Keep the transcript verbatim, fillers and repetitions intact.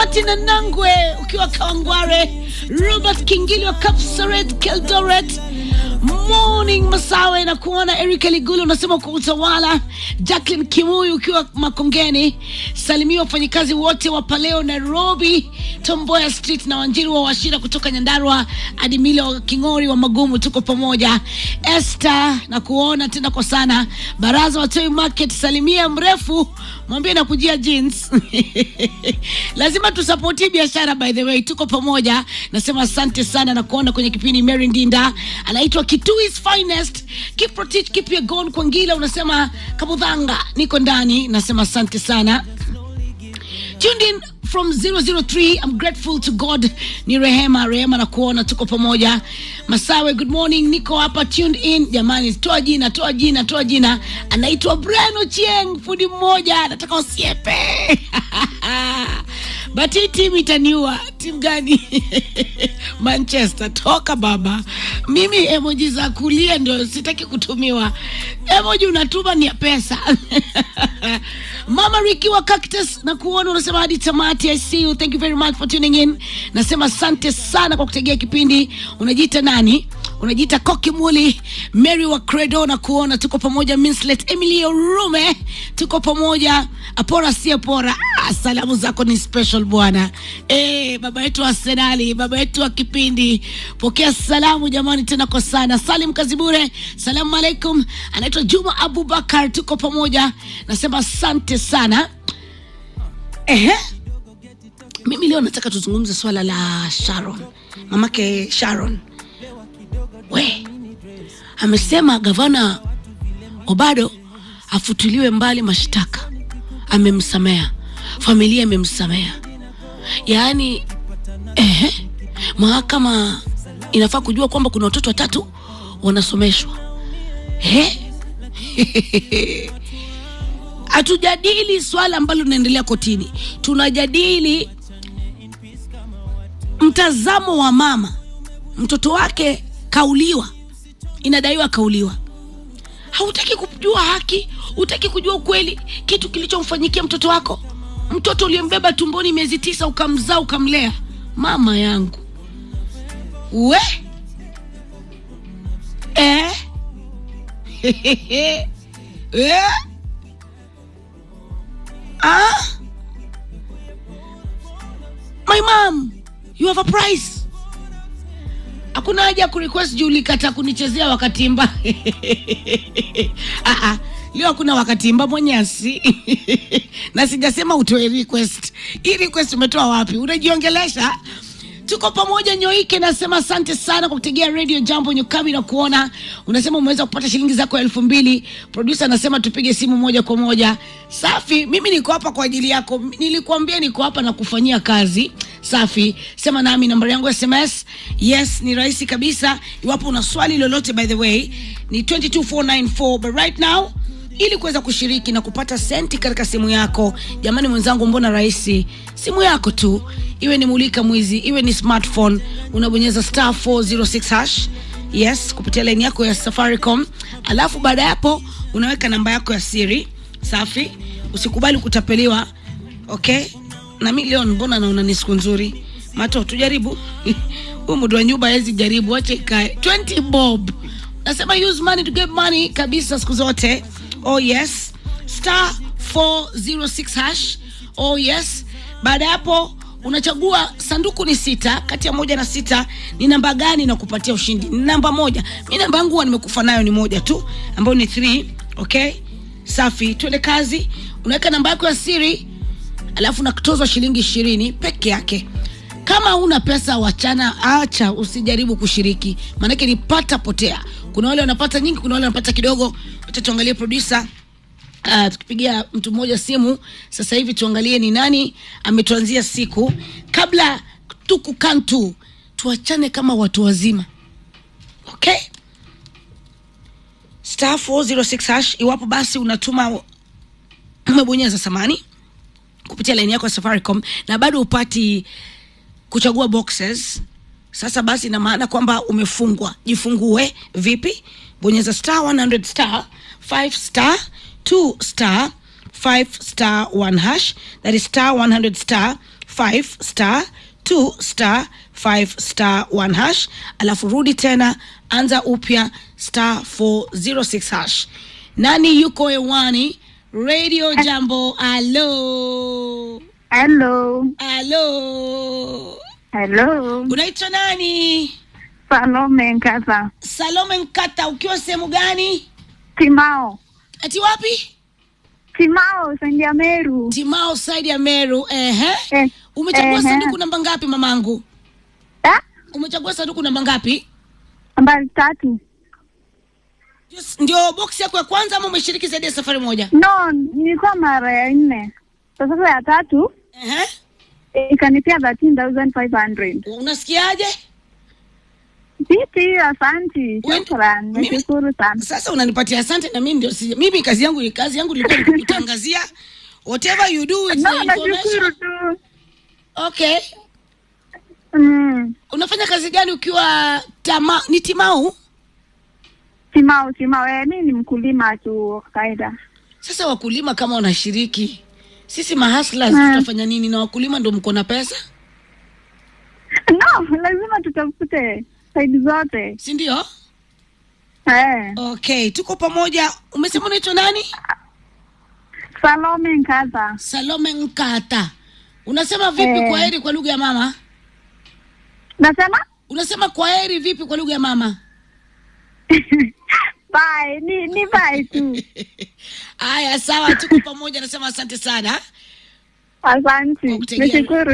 Martin Nangwe ukiwa Kawangware, Robert Kingili wa Kapsaret, Keldoret, Morning Masawe na kuona Eric Ligulu unasema kwa utawala, Jacqueline Kimuyu ukiwa Makongeni, salimia wafanyikazi wote wa Paleo Nairobi, Tomboya Street na Wanjiru wa Washira kutoka Nyandarua, Adimilo Kingori wa Magumu, tuko pamoja. Esther na kuona tena kwa sana, Baraza wa Toy Market, salimia mrefu, mwambie na kujia jeans. Lazima tusapoti biashara, by the way, tuko pamoja. Nasema asante sana na kuona kwenye kipindi. Mary Ndinda anaitwa Kitui's Finest, keep protect keep your gun kwa ngila, unasema Kabudhanga niko ndani, nasema asante sana. Tuned in from zero zero three, I'm grateful to God. Ni Rehema, Rehema na kuona tuko pamoja. Masawe, good morning, niko hapa tuned in. Jamani, toa jina, toa jina, toa jina. Anaitwa Breno Chieng, fundi mmoja, nataka usiepe. But hii team itaniua. Team gani? Manchester, toka baba. Mimi emoji za kulia ndio sitaki kutumiwa. Emoji unatuma ni ya pesa. Mama Ricky wa Cactus na kuona unasema hadi tamati. I see you, thank you very much for tuning in. Nasema asante sana kwa kutegea kipindi. Unajiita nani? Unajiita Koki Muli. Mary wa Credo na kuona tuko pamoja. Minslet Emilio Rume tuko pamoja. Apora si apora. Ah, salamu zako ni special bwana. Eh, baba yetu wa Senali, baba yetu wa kipindi, pokea salamu jamani tena kwa sana. Salim Kazibure, salamu alaikum. Anaitwa Juma Abubakar, tuko pamoja. Nasema asante sana. Ehe, mimi leo nataka tuzungumze swala la Sharon, mamake Sharon. We, amesema gavana Obado afutuliwe mbali mashtaka, amemsamea, familia imemsamea. Yaani ehe, mahakama inafaa kujua kwamba kuna watoto watatu wanasomeshwa. Eh? Hatujadili swala ambalo linaendelea kotini. Tunajadili mtazamo wa mama. Mtoto wake kauliwa. Inadaiwa kauliwa. Hautaki kujua haki, hutaki kujua ukweli kitu kilichomfanyikia mtoto wako. Mtoto uliyembeba tumboni miezi tisa ukamzaa ukamlea. Mama yangu. We? Eh? Eh? Ah? My mom, you have a price. Hakuna haja kurequest juu ulikata kunichezea wakati imba. Ah ah, leo hakuna wakati imba mwenyasi. Na sijasema utoe request. Hii request umetoa wapi? Unajiongelesha? Tuko pamoja Nyoike, nasema asante sana kwa kutegea Radio Jambo Nyukabi na kuona. Unasema umeweza kupata shilingi zako elfu mbili. Producer anasema tupige simu moja kwa moja. Safi, mimi niko hapa kwa ajili yako. Nilikuambia niko hapa na kufanyia kazi. Safi, sema nami nambari yangu S M S. Yes, ni rahisi kabisa. Iwapo una swali lolote, by the way, ni two two four nine four. But right now, ili kuweza kushiriki na kupata senti katika simu yako, jamani mwenzangu, mbona rahisi? Simu yako tu, iwe ni mulika mwizi, iwe ni smartphone, unabonyeza star four zero six hash. Yes, kupitia line yako ya Safaricom. Alafu baada hapo unaweka namba yako ya siri. Safi, usikubali kutapeliwa. Okay? Na milioni mbona naona ni siku nzuri. Mato tujaribu. Huyu mtu wa nyumba hezi jaribu, acha ikae. twenty bob. Nasema use money to get money kabisa siku zote. Oh yes, star four zero six hash. Oh yes. Baada hapo unachagua sanduku ni sita, kati ya moja na sita ni namba gani na kupatia ushindi. Ni namba moja. Mimi namba yangu nimekufa nayo ni moja tu, ambayo ni three. Okay? Safi, tuende kazi. Unaweka namba yako ya siri, alafu nakutozwa shilingi ishirini peke yake. Kama una pesa wachana, acha, usijaribu kushiriki. Maana yake ni pata potea. Kuna wale wanapata nyingi, kuna wale wanapata kidogo. Acha tuangalie producer. Uh, tukipigia mtu mmoja simu sasa hivi, tuangalie ni nani ametuanzia siku. Kabla tukukantu, tuachane kama watu wazima. Okay? Star four zero six hash. Iwapo basi unatuma, umebonyeza samani kupitia line yako ya Safaricom na bado upati kuchagua boxes, sasa basi ina maana kwamba umefungwa. Jifungue vipi? Bonyeza star one hundred star five star two star five star one hash. That is star one hundred star five star two star five star one hash, alafu rudi tena anza upya star four zero six hash. Nani yuko hewani? Radio Jambo. Hello. Hello. Hello. Hello. Unaitwa nani? Salome Nkata. Salome Nkata, ukiwa sehemu gani? Timao. Ati wapi? Timao, Saidi ya Meru. Timao, Saidi ya Meru. Ehe. Eh, Umechagua ehe. sanduku namba ngapi mamangu? Eh? Umechagua sanduku namba ngapi? Nambari tatu. Yes, ndio box yako ya kwanza ama umeshiriki zaidi ya safari moja? No, nilikuwa mara ya nne. Sasa ya tatu, Ehe. ikanipia thirteen thousand five hundred. Unasikiaje? Vipi, asante. Wen- Shukrani. mimi- Nashukuru sana. Sasa unanipatia asante na mimi ndio si, mimi kazi yangu kazi yangu ilikuwa ni kukutangazia whatever you do with No, the nashukuru information. tu. Okay. Mm. Unafanya kazi gani ukiwa tama ni Timau? Timao, Timao. Eh, mimi ni mkulima tu kaida. Sasa wakulima kama wanashiriki, sisi mahustlers Mm. tutafanya nini na wakulima ndio mko na pesa? No, lazima tutafute saidi zote. Si ndio? Eh. Okay, tuko pamoja. Umesema unaitwa nani? Salome Nkata. Salome Nkata. Unasema vipi Eh. kwa heri kwa lugha ya mama? Nasema? Unasema kwa heri vipi kwa lugha ya mama? Bye, ni ni bye tu. Aya, sawa, tuko pamoja. Nasema asante sana. Asante. Kwa kutegea- Nashukuru.